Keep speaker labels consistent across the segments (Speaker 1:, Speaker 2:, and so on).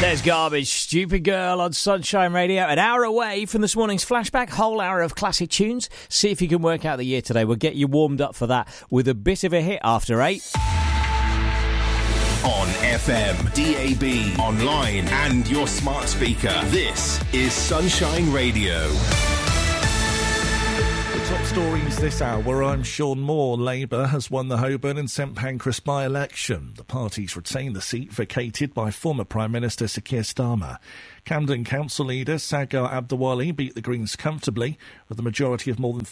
Speaker 1: There's Garbage, Stupid Girl on Sunshine Radio. An hour away from this morning's flashback, whole hour of classic tunes. See if you can work out the year today. We'll get you warmed up for that with a bit of a hit after 8.
Speaker 2: On FM, DAB, online and your smart speaker. This is Sunshine Radio.
Speaker 3: Top stories this hour. I'm Sean Moore. Labour has won the Holborn and St Pancras by-election. The parties retain the seat vacated by former Prime Minister Sir Keir Starmer. Camden Council leader Sagar Abdawali beat the Greens comfortably with a majority of more than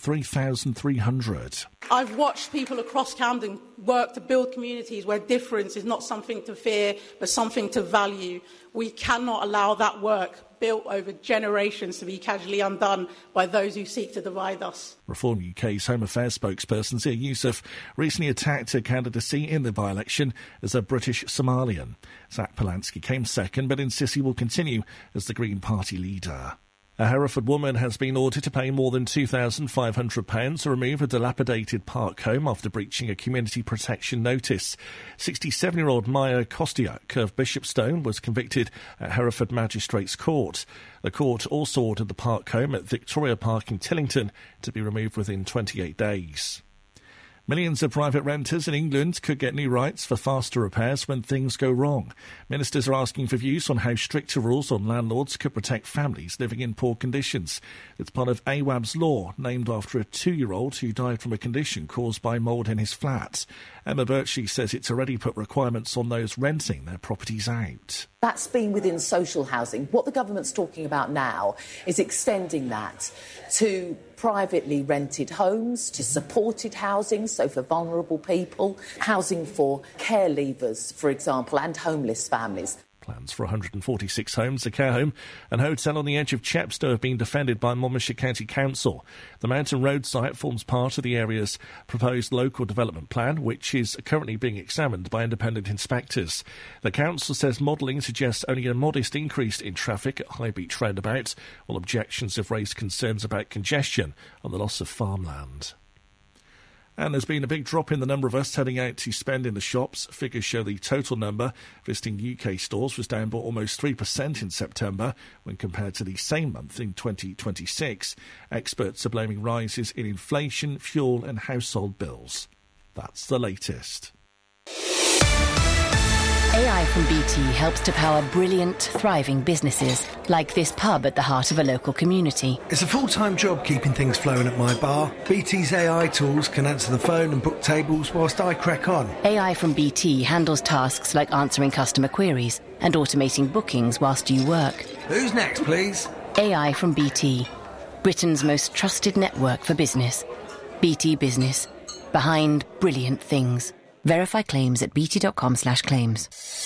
Speaker 3: 3,300.
Speaker 4: I've watched people across Camden work to build communities where difference is not something to fear but something to value. We cannot allow that work built over generations to be casually undone by those who seek to divide us.
Speaker 3: Reform UK's Home Affairs spokesperson Zia Youssef recently attacked her candidacy in the by-election as a British Somalian. Zach Polanski came second but insists he will continue as the Green Party leader. A Hereford woman has been ordered to pay more than £2,500 to remove a dilapidated park home after breaching a community protection notice. 67-year-old Maya Kostiuk of Bishopstone was convicted at Hereford Magistrates Court. The court also ordered the park home at Victoria Park in Tillington to be removed within 28 days. Millions of private renters in England could get new rights for faster repairs when things go wrong. Ministers are asking for views on how stricter rules on landlords could protect families living in poor conditions. It's part of AWAB's law, named after a 2-year-old who died from a condition caused by mould in his flat. Emma Birchie says it's already put requirements on those renting their properties out.
Speaker 5: That's been within social housing. What the government's talking about now is extending that to privately rented homes, to supported housing, so for vulnerable people, housing for care leavers, for example, and homeless families.
Speaker 3: Plans for 146 homes, a care home and hotel on the edge of Chepstow have been defended by Monmouthshire County Council. The Mountain Road site forms part of the area's proposed local development plan, which is currently being examined by independent inspectors. The council says modelling suggests only a modest increase in traffic at High Beach roundabout, while objections have raised concerns about congestion and the loss of farmland. And there's been a big drop in the number of us heading out to spend in the shops. Figures show the total number visiting UK stores was down by almost 3% in September when compared to the same month in 2026. Experts are blaming rises in inflation, fuel and household bills. That's the latest.
Speaker 6: AI from BT helps to power brilliant, thriving businesses, like this pub at the heart of a local community.
Speaker 7: It's a full-time job keeping things flowing at my bar. BT's AI tools can answer the phone and book tables whilst I crack on.
Speaker 6: AI from BT handles tasks like answering customer queries and automating bookings whilst you work.
Speaker 7: Who's next, please?
Speaker 6: AI from BT, Britain's most trusted network for business. BT Business, behind brilliant things. Verify claims at bt.com/claims.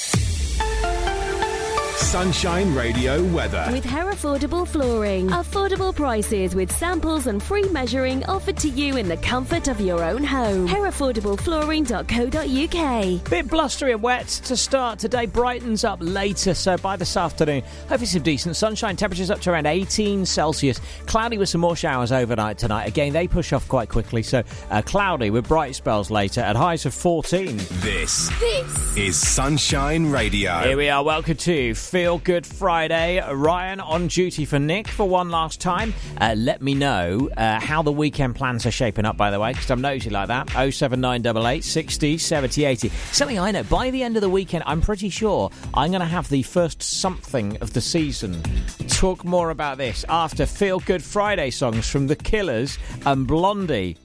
Speaker 2: Sunshine Radio weather.
Speaker 8: With Herefordable Flooring. Affordable prices with samples and free measuring offered to you in the comfort of your own home. Herefordableflooring.co.uk.
Speaker 1: Bit blustery and wet to start today. Brightens up later, so by this afternoon, hopefully some decent sunshine. Temperatures up to around 18 Celsius. Cloudy with some more showers overnight tonight. Again, they push off quite quickly, so cloudy with bright spells later at highs of 14.
Speaker 2: This is Sunshine Radio.
Speaker 1: Here we are. Welcome to Feel Good Friday. Ryan on duty for Nick for one last time. Let me know how the weekend plans are shaping up, by the way, because I'm nosy like that. 07988 60 70 80. Something I know, by the end of the weekend, I'm pretty sure I'm going to have the first something of the season. Talk more about this after Feel Good Friday songs from The Killers and Blondie.